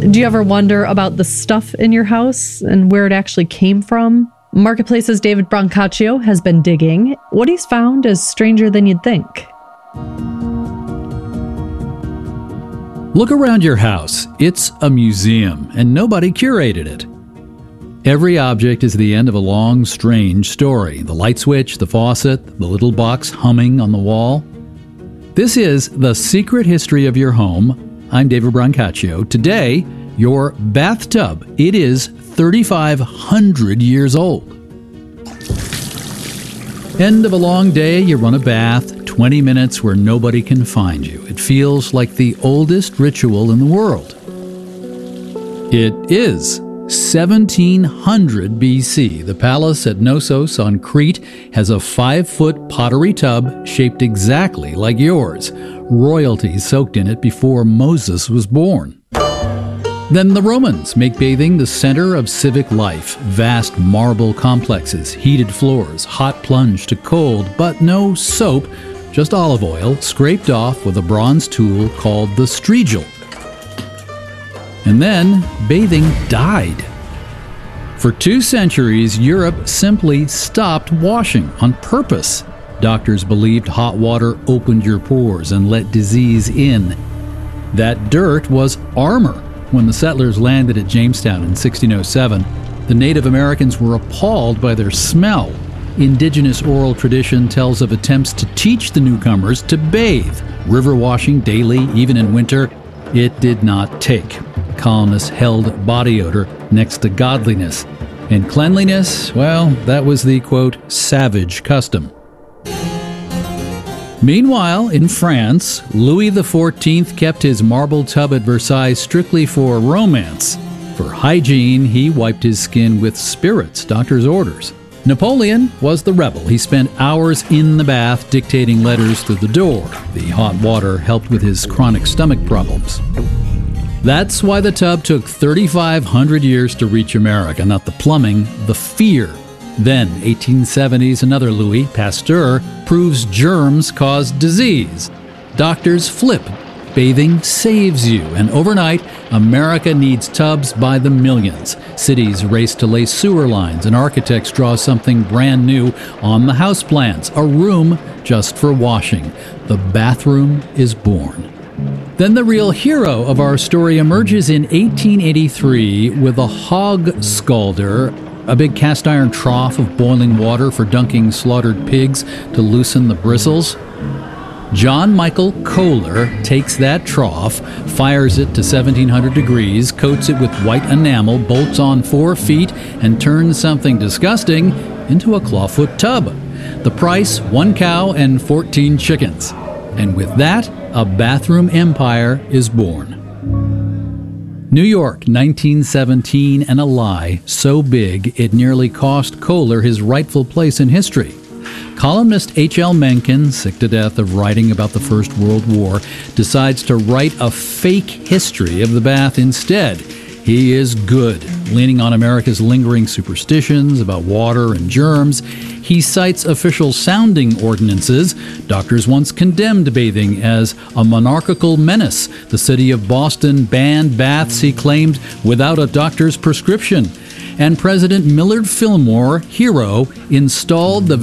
Do you ever wonder about the stuff in your house and where it actually came from? Marketplace's David Brancaccio has been digging. What he's found is stranger than you'd think. Look around your house. It's a museum, and nobody curated it. Every object is the end of a long, strange story. The light switch, the faucet, the little box humming on the wall. This is The Secret History of Your Home. I'm David Brancaccio. Today, your bathtub. It is 3,500 years old. End of a long day, you run a bath, 20 minutes where nobody can find you. It feels like the oldest ritual in the world. It is 1700 BC. The palace at Knossos on Crete has a 5-foot pottery tub shaped exactly like yours. Royalty soaked in it before Moses was born. Then the Romans make bathing the center of civic life. Vast marble complexes, heated floors, hot plunge to cold, but no soap, just olive oil scraped off with a bronze tool called the strigil. And then bathing died. For 2 centuries, Europe simply stopped washing on purpose. Doctors believed hot water opened your pores and let disease in. That dirt was armor. When the settlers landed at Jamestown in 1607, the Native Americans were appalled by their smell. Indigenous oral tradition tells of attempts to teach the newcomers to bathe, river washing daily, even in winter. It did not take. Colonists held body odor next to godliness. And cleanliness, well, that was the, quote, savage custom. Meanwhile, in France, Louis XIV kept his marble tub at Versailles strictly for romance. For hygiene, he wiped his skin with spirits, doctor's orders. Napoleon was the rebel. He spent hours in the bath dictating letters through the door. The hot water helped with his chronic stomach problems. That's why the tub took 3,500 years to reach America, not the plumbing, the fear. Then, 1870s, another Louis, Pasteur, proves germs cause disease. Doctors flip. Bathing saves you. And overnight, America needs tubs by the millions. Cities race to lay sewer lines, and architects draw something brand new on the house plans, a room just for washing. The bathroom is born. Then the real hero of our story emerges in 1883 with a hog scalder, a big cast iron trough of boiling water for dunking slaughtered pigs to loosen the bristles. John Michael Kohler takes that trough, fires it to 1,700 degrees, coats it with white enamel, bolts on 4 feet, and turns something disgusting into a clawfoot tub. The price, 1 cow and 14 chickens. And with that, a bathroom empire is born. New York, 1917, and a lie so big it nearly cost Kohler his rightful place in history. Columnist H.L. Mencken, sick to death of writing about the First World War, decides to write a fake history of the bath instead. He is good, leaning on America's lingering superstitions about water and germs. He cites official sounding ordinances. Doctors once condemned bathing as a monarchical menace. The city of Boston banned baths, he claimed, without a doctor's prescription. And President Millard Fillmore, hero, installed the